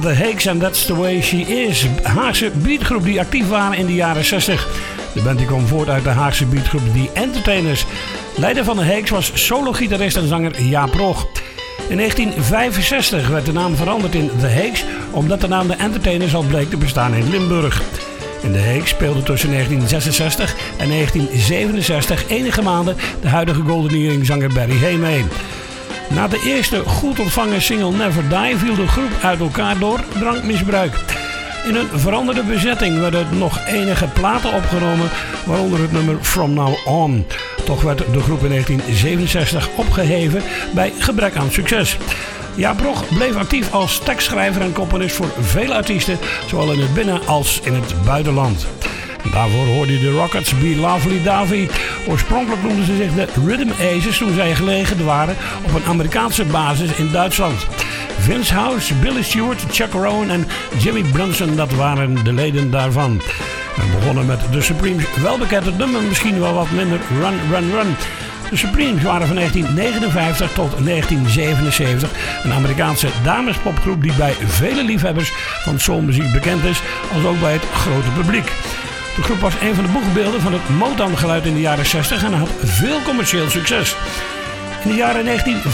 The Hakes and That's the Way She Is. Haagse beatgroep die actief waren in de jaren 60. De band die kwam voort uit de Haagse beatgroep The Entertainers. Leider van de Hakes was solo-gitarist en zanger Jaap Rog. In 1965 werd de naam veranderd in The Hakes, omdat de naam The Entertainers al bleek te bestaan in Limburg. In de Hakes speelde tussen 1966 en 1967 enige maanden de huidige Golden Earring zanger Barry Hay mee. Na de eerste goed ontvangen single Never Die viel de groep uit elkaar door drankmisbruik. In een veranderde bezetting werden nog enige platen opgenomen, waaronder het nummer From Now On. Toch werd de groep in 1967 opgeheven bij gebrek aan succes. Jaap Rog bleef actief als tekstschrijver en componist voor vele artiesten, zowel in het binnen- als in het buitenland. Daarvoor hoorde je de Rockets Be Lovely Davy. Oorspronkelijk noemden ze zich de Rhythm Aces toen zij gelegerd waren op een Amerikaanse basis in Duitsland. Vince House, Billy Stewart, Chuck Rowan en Jimmy Brunson, dat waren de leden daarvan. We begonnen met The Supremes, wel bekend het nummer, misschien wel wat minder, Run Run Run. De Supremes waren van 1959 tot 1977 een Amerikaanse damespopgroep die bij vele liefhebbers van soulmuziek bekend is, als ook bij het grote publiek. De groep was een van de boegbeelden van het Motown-geluid in de jaren 60 en had veel commercieel succes. In de jaren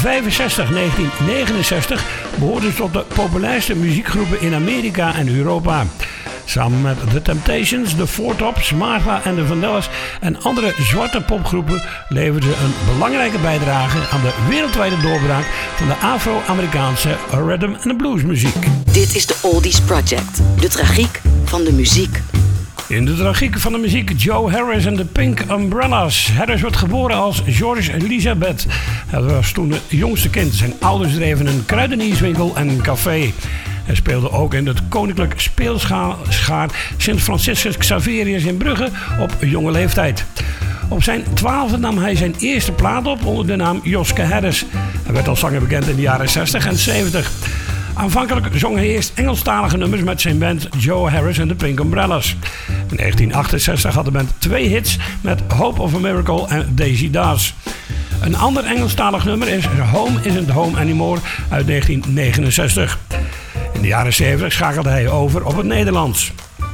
1965-1969 behoorden ze tot de populairste muziekgroepen in Amerika en Europa. Samen met The Temptations, The Four Tops, Martha en de Vandellas en andere zwarte popgroepen leverden ze een belangrijke bijdrage aan de wereldwijde doorbraak van de Afro-Amerikaanse rhythm and blues muziek. Dit is de Oldies Project, de tragiek van de muziek. In de tragiek van de muziek Joe Harris en de Pink Umbrellas. Harris werd geboren als George Elizabeth. Hij was toen het jongste kind. Zijn ouders dreven een kruidenierswinkel en een café. Hij speelde ook in het koninklijk speelschaar Sint Franciscus Xaverius in Brugge op jonge leeftijd. Op zijn 12e nam hij zijn eerste plaat op onder de naam Joske Harris. Hij werd als zanger bekend in de jaren 60 en 70. Aanvankelijk zong hij eerst Engelstalige nummers met zijn band Joe Harris en de Pink Umbrellas. In 1968 had de band 2 hits met Hope of a Miracle en Daisy Dawes. Een ander Engelstalig nummer is Home Isn't Home Anymore uit 1969. In de jaren 70 schakelde hij over op het Nederlands.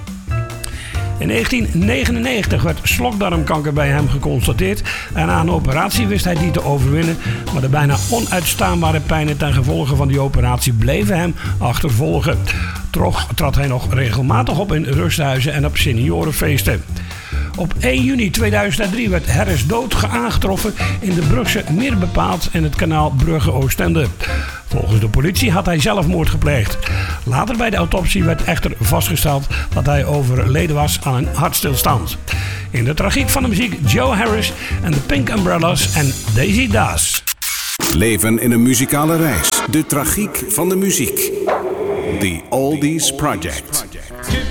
In 1999 werd slokdarmkanker bij hem geconstateerd en na een operatie wist hij die te overwinnen, maar de bijna onuitstaanbare pijnen ten gevolge van die operatie bleven hem achtervolgen. Toch trad hij nog regelmatig op in rusthuizen en op seniorenfeesten. Op 1 juni 2003 werd Harris dood aangetroffen in de Brugse, meer bepaald in het kanaal Brugge-Oostende. Volgens de politie had hij zelfmoord gepleegd. Later bij de autopsie werd echter vastgesteld dat hij overleden was aan een hartstilstand. In de tragiek van de muziek Joe Harris en de Pink Umbrellas en Daisy Dawes. Leven in een muzikale reis. De tragiek van de muziek. The Oldies Project.